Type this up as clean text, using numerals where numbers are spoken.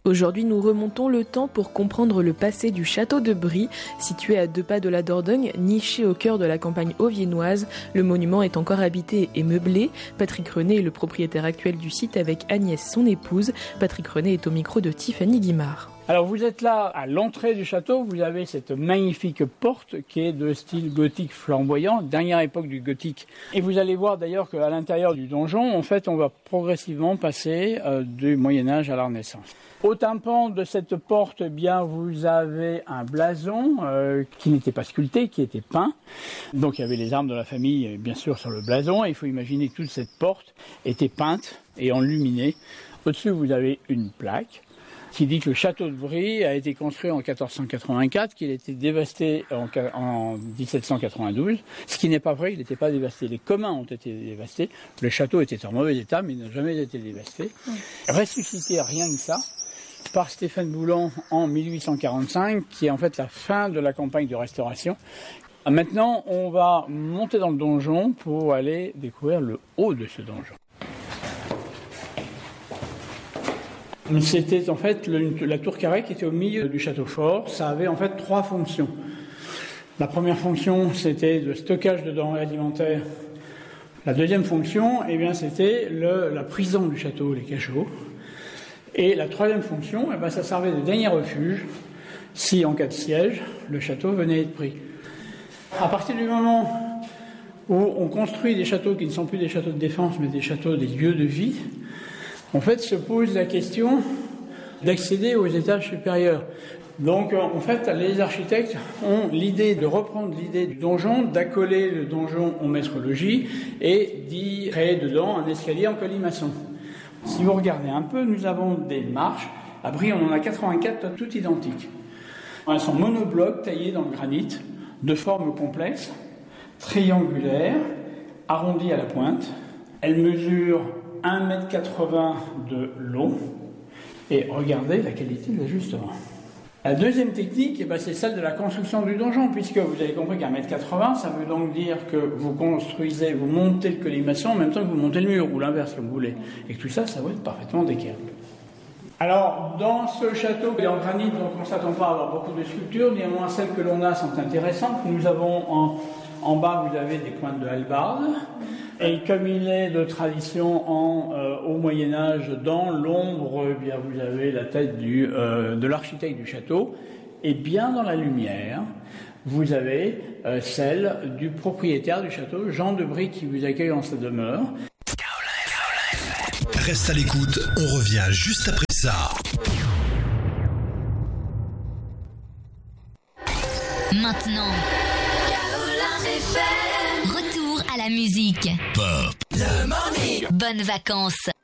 Aujourd'hui, nous remontons le temps pour comprendre le passé du château de Brie, situé à 2 pas de la Dordogne, niché au cœur de la campagne auviennoise. Le monument est encore habité et meublé. Patrick René est le propriétaire actuel du site avec Agnès, son épouse. Patrick René est au micro de Tiffany Guimard. Alors vous êtes là à l'entrée du château, vous avez cette magnifique porte qui est de style gothique flamboyant, dernière époque du gothique. Et vous allez voir d'ailleurs qu'à l'intérieur du donjon, en fait, on va progressivement passer du Moyen-Âge à la Renaissance. Au tympan de cette porte, eh bien, vous avez un blason qui n'était pas sculpté, qui était peint. Donc il y avait les armes de la famille, bien sûr, sur le blason. Et il faut imaginer que toute cette porte était peinte et enluminée. Au-dessus, vous avez une plaque qui dit que le château de Brie a été construit en 1484, qu'il a été dévasté en 1792, ce qui n'est pas vrai, il n'était pas dévasté. Les communs ont été dévastés, le château était en mauvais état, mais il n'a jamais été dévasté. Ressuscité rien que ça, par Stéphane Boulan en 1845, qui est en fait la fin de la campagne de restauration. Maintenant, on va monter dans le donjon pour aller découvrir le haut de ce donjon. C'était en fait la tour carrée qui était au milieu du château fort. Ça avait en fait 3 fonctions. La première fonction, c'était le stockage de denrées alimentaires. La deuxième fonction, eh bien, c'était la prison du château, les cachots. Et la troisième fonction, eh bien, ça servait de dernier refuge si, en cas de siège, le château venait à être pris. À partir du moment où on construit des châteaux qui ne sont plus des châteaux de défense, mais des châteaux, des lieux de vie, en fait, se pose la question d'accéder aux étages supérieurs. Donc, en fait, les architectes ont l'idée de reprendre l'idée du donjon, d'accoler le donjon au maître-logis et d'y créer dedans un escalier en colimaçon. Si vous regardez un peu, nous avons des marches. À Brie, on en a 84, toutes identiques. Elles sont monoblocs taillés dans le granit, de forme complexe, triangulaires, arrondies à la pointe. Elles mesurent 1,80 m de long, et regardez la qualité de l'ajustement. La deuxième technique, c'est celle de la construction du donjon, puisque vous avez compris qu'à 1,80 m, ça veut donc dire que vous construisez, vous montez le colimaçon en même temps que vous montez le mur, ou l'inverse comme vous voulez, et que tout ça, ça va être parfaitement d'équerre. Alors, dans ce château qui est en granit, donc on ne s'attend pas à avoir beaucoup de sculptures, néanmoins celles que l'on a sont intéressantes. Nous avons en bas, vous avez des pointes de hallebarde. Et comme il est de tradition au Moyen-Âge, dans l'ombre, eh bien, vous avez la tête de l'architecte du château. Et bien dans la lumière, vous avez celle du propriétaire du château, Jean de Brie, qui vous accueille dans sa demeure. Reste à l'écoute, on revient juste après ça. Maintenant, retour à la musique. Pop. Le morning. Bonnes vacances.